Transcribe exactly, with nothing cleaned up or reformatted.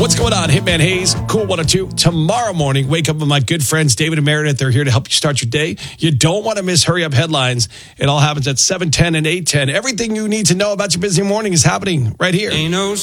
What's going on? Hitman Hayes, Cool one oh two. Tomorrow morning, wake up with my good friends David and Meredith. They're here to help you start your day. You don't want to miss Hurry Up Headlines. It all happens at seven ten and eight ten. Everything you need to know about your busy morning is happening right here. Ain't no